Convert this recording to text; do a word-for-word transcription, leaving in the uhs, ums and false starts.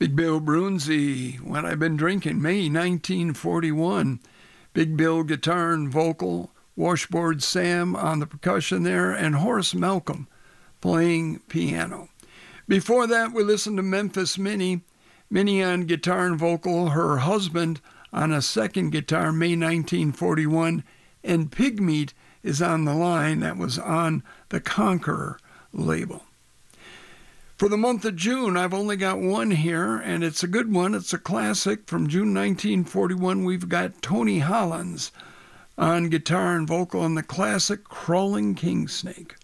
Big Bill Brunzi, What I've Been Drinking, May nineteen forty-one. Big Bill guitar and vocal, Washboard Sam on the percussion there, and Horace Malcolm playing piano. Before that, we listened to Memphis Minnie, Minnie on guitar and vocal, her husband on a second guitar, May nineteen forty-one, and Pigmeat is on the line. That was on the Conqueror label. For the month of June, I've only got one here, and it's a good one. It's a classic from June nineteen forty-one. We've got Tony Hollins on guitar and vocal on the classic Crawling King Snake.